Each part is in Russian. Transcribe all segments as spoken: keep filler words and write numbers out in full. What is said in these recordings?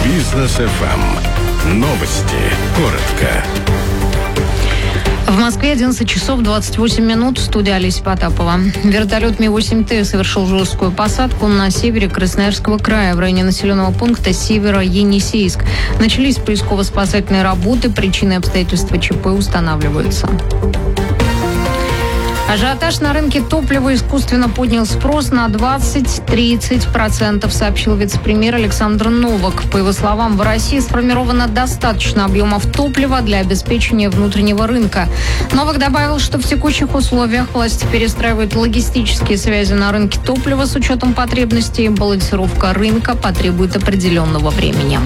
Бизнес эф эм. Новости. Коротко. В Москве одиннадцать часов двадцать восемь минут. Студия Олеся Потапова. Вертолет Ми восемь Т совершил жесткую посадку на севере Красноярского края в районе населенного пункта Северо-Енисейск. Начались поисково-спасательные работы. Причины и обстоятельства ЧП устанавливаются. Ажиотаж на рынке топлива искусственно поднял спрос на двадцать-тридцать процентов, сообщил вице-премьер Александр Новак. По его словам, в России сформировано достаточно объемов топлива для обеспечения внутреннего рынка. Новак добавил, что в текущих условиях власти перестраивают логистические связи на рынке топлива с учетом потребностей. Балансировка рынка потребует определенного времени.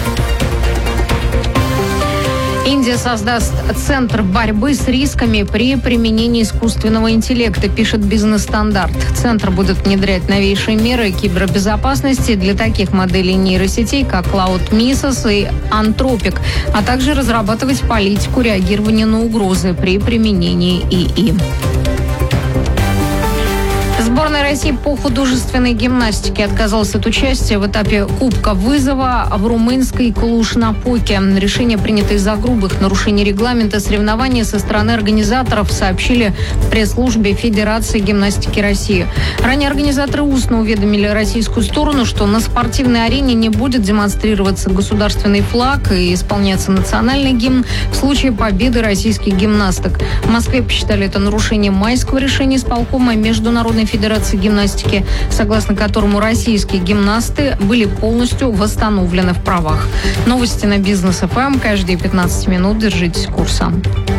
Индия создаст центр борьбы с рисками при применении искусственного интеллекта, пишет «Бизнес-стандарт». Центр будет внедрять новейшие меры кибербезопасности для таких моделей нейросетей, как Cloud Mesos и Anthropic, а также разрабатывать политику реагирования на угрозы при применении ИИ. Сборная России по художественной гимнастике отказалась от участия в этапе Кубка вызова в румынской Клуж-Напоке. Решение принято из-за грубых нарушений регламента соревнования со стороны организаторов, сообщили в пресс-службе Федерации гимнастики России. Ранее организаторы устно уведомили российскую сторону, что на спортивной арене не будет демонстрироваться государственный флаг и исполняться национальный гимн в случае победы российских гимнасток. В Москве посчитали это нарушением майского решения исполкома Международной Федерации гимнастики, согласно которому российские гимнасты были полностью восстановлены в правах. Новости на Бизнес эф эм. Каждые пятнадцать минут держитесь курса.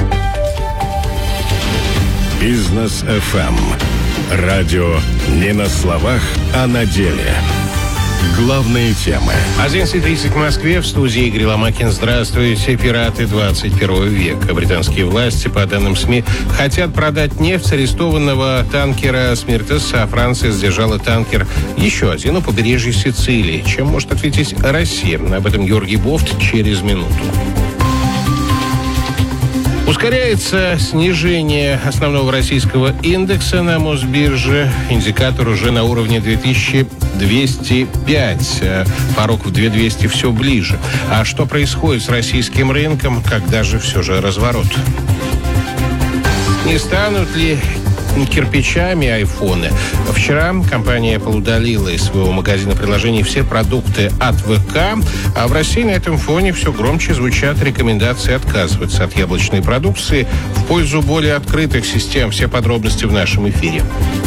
Бизнес эф эм. Радио не на словах, а на деле. Главные темы. одиннадцать тридцать в Москве. В студии Игорь Ломакин. Здравствуйте. Пираты двадцать первого века. Британские власти, по данным СМИ, хотят продать нефть с арестованного танкера «Смиртес», а Франция задержала танкер еще один у побережья Сицилии. Чем может ответить Россия? Об этом Георгий Бофт через минуту. Ускоряется снижение основного российского индекса на Мосбирже. Индикатор уже на уровне две тысячи двести пять. Порог в две тысячи двести все ближе. А что происходит с российским рынком? Когда же все же разворот? Не станут ли кирпичами айфоны? Вчера компания Apple удалила из своего магазина приложений все продукты от ВК, а в России на этом фоне все громче звучат рекомендации отказываться от яблочной продукции в пользу более открытых систем. Все подробности в нашем эфире.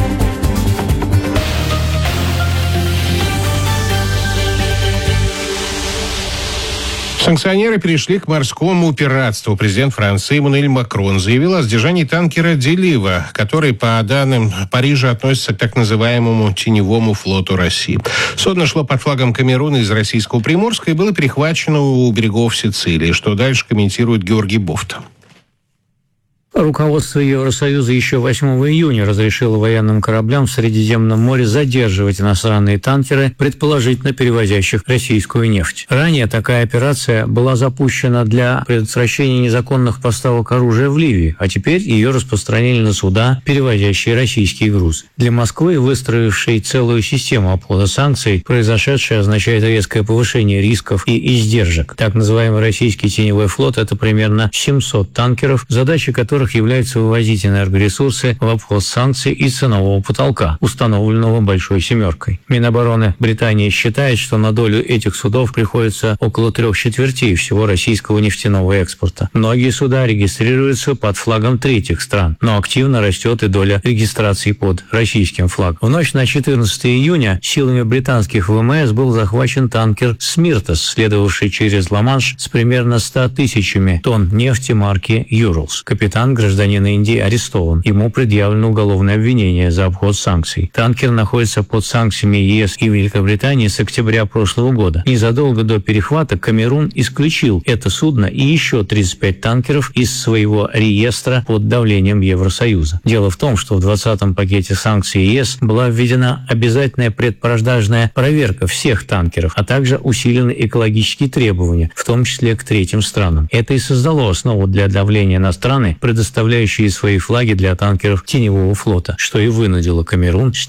Санкционеры перешли к морскому пиратству. Президент Франции Эммануэль Макрон заявил о задержании танкера «Делива», который, по данным Парижа, относится к так называемому теневому флоту России. Судно шло под флагом Камеруна из российского Приморска и было перехвачено у берегов Сицилии. Что дальше, комментирует Георгий Бофт. Руководство Евросоюза еще восьмого июня разрешило военным кораблям в Средиземном море задерживать иностранные танкеры, предположительно перевозящих российскую нефть. Ранее такая операция была запущена для предотвращения незаконных поставок оружия в Ливию, а теперь ее распространили на суда, перевозящие российский груз. Для Москвы, выстроившей целую систему обхода санкций, произошедшее означает резкое повышение рисков и издержек. Так называемый российский теневой флот – это примерно семьсот танкеров, задача которых является вывозить энергоресурсы в обход санкций и ценового потолка, установленного «Большой семеркой». Минобороны Британии считает, что на долю этих судов приходится около трех четвертей всего российского нефтяного экспорта. Многие суда регистрируются под флагом третьих стран, но активно растет и доля регистрации под российским флагом. В ночь на четырнадцатое июня силами британских ВМС был захвачен танкер «Смиртес», следовавший через Ла-Манш с примерно ста тысячами тонн нефти марки «Юралс». Капитан, гражданин Индии, арестован. Ему предъявлено уголовное обвинение за обход санкций. Танкер находится под санкциями ЕС и Великобритании с октября прошлого года. Незадолго до перехвата Камерун исключил это судно и еще тридцать пять танкеров из своего реестра под давлением Евросоюза. Дело в том, что в двадцатом пакете санкций ЕС была введена обязательная предпродажная проверка всех танкеров, а также усилены экологические требования, в том числе к третьим странам. Это и создало основу для давления на страны, предоставляющие свои флаги для танкеров теневого флота, что и вынудило Камерун